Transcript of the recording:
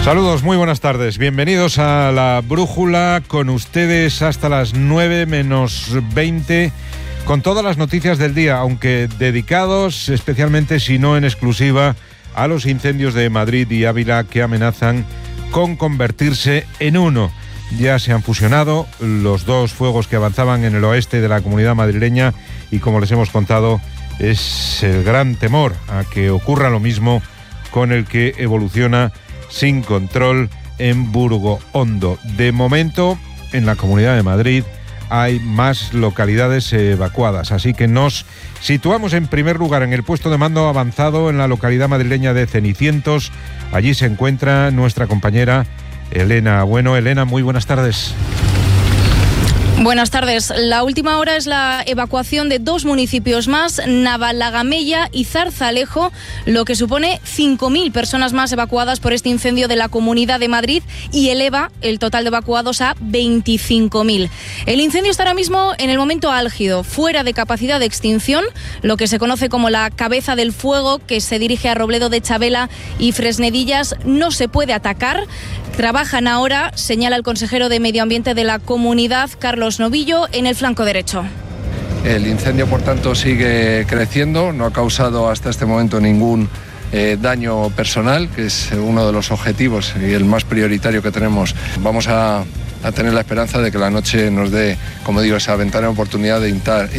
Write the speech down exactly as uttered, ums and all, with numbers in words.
Saludos, muy buenas tardes. Bienvenidos a La Brújula, con ustedes hasta las nueve menos veinte, con todas las noticias del día, aunque dedicados especialmente, si no en exclusiva, a los incendios de Madrid y Ávila que amenazan con convertirse en uno. Ya se han fusionado los dos fuegos que avanzaban en el oeste de la Comunidad madrileña y, como les hemos contado, es el gran temor a que ocurra lo mismo con el que evoluciona sin control en Burgohondo. De momento, en la Comunidad de Madrid hay más localidades evacuadas, así que nos situamos en primer lugar en el puesto de mando avanzado en la localidad madrileña de Cenicientos. Allí se encuentra nuestra compañera Elena Bueno. Elena, muy buenas tardes. Buenas tardes. La última hora es la evacuación de dos municipios más, Navalagamella y Zarzalejo, lo que supone cinco mil personas más evacuadas por este incendio de la Comunidad de Madrid y eleva el total de evacuados a veinticinco mil. El incendio está ahora mismo en el momento álgido, fuera de capacidad de extinción, lo que se conoce como la cabeza del fuego, que se dirige a Robledo de Chabela y Fresnedillas. No se puede atacar. Trabajan ahora, señala el consejero de Medio Ambiente de la comunidad, Carlos Novillo, en el flanco derecho. El incendio, por tanto, sigue creciendo, no ha causado hasta este momento ningún eh, daño personal, que es uno de los objetivos y el más prioritario que tenemos. Vamos a, a tener la esperanza de que la noche nos dé, como digo, esa ventana de oportunidad de intentar